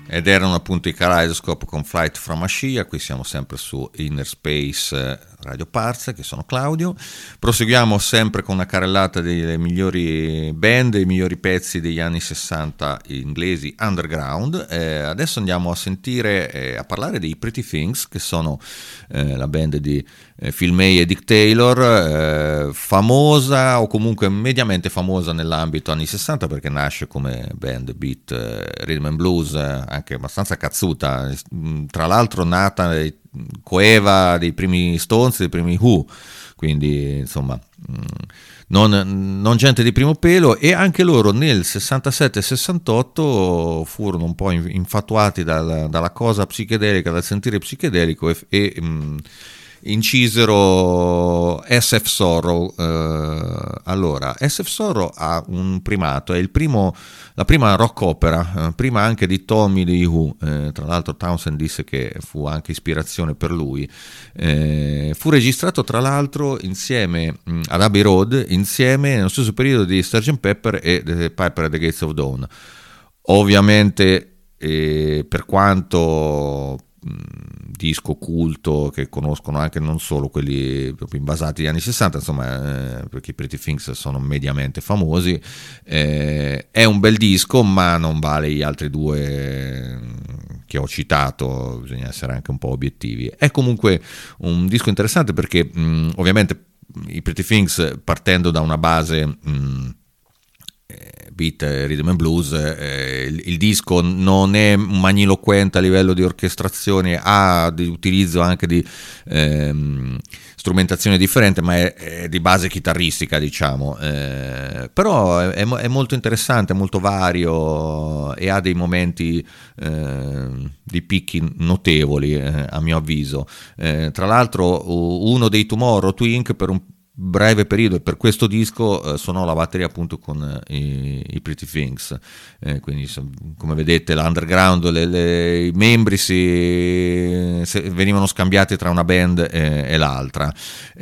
Ed erano appunto i Kaleidoscope con Flight from Ashia. Qui siamo sempre su Inner Space Radio Parse, che sono Claudio. Proseguiamo sempre con una carrellata delle migliori band, i migliori pezzi degli anni 60 inglesi underground. Adesso andiamo a sentire, a parlare dei Pretty Things, che sono la band di Phil May e Dick Taylor, famosa o comunque mediamente famosa nell'ambito anni 60 perché nasce come band beat, rhythm and blues, anche abbastanza cazzuta, tra l'altro nata coeva dei primi Stones, dei primi Who, quindi insomma non gente di primo pelo, e anche loro nel 67-68 furono un po' infatuati dalla cosa psichedelica, dal sentire psichedelico, e incisero SF Sorrow. Allora, SF Sorrow ha un primato, è la prima rock opera, prima anche di Tommy dei Who. Tra l'altro Townsend disse che fu anche ispirazione per lui. Fu registrato tra l'altro insieme ad Abbey Road, insieme nello stesso periodo di Sgt. Pepper e The Piper at the Gates of Dawn. Ovviamente, per quanto disco culto che conoscono anche non solo quelli proprio basati negli anni 60, insomma, perché i Pretty Things sono mediamente famosi, è un bel disco, ma non vale gli altri due che ho citato, bisogna essere anche un po' obiettivi. È comunque un disco interessante perché ovviamente i Pretty Things, partendo da una base beat, rhythm and blues, il disco non è magniloquente a livello di orchestrazione, ha di utilizzo anche di strumentazione differente, ma è di base chitarristica, diciamo, però è molto interessante, è molto vario, e ha dei momenti di picchi notevoli, a mio avviso. Tra l'altro uno dei Tomorrow Twink per un breve periodo, e per questo disco suonò la batteria appunto con i Pretty Things, quindi come vedete l'underground, i membri venivano scambiati tra una band e l'altra.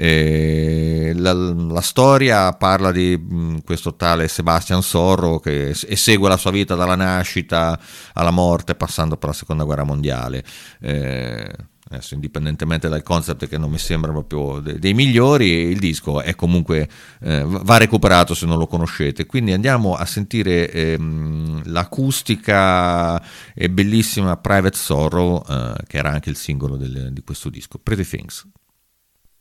La storia parla di questo tale Sebastian Sorrow che segue la sua vita dalla nascita alla morte, passando per la seconda guerra mondiale. Adesso, indipendentemente dal concept, che non mi sembra proprio dei migliori, il disco è comunque va recuperato se non lo conoscete. Quindi andiamo a sentire l'acustica e bellissima Private Sorrow, che era anche il singolo di questo disco, Pretty Things.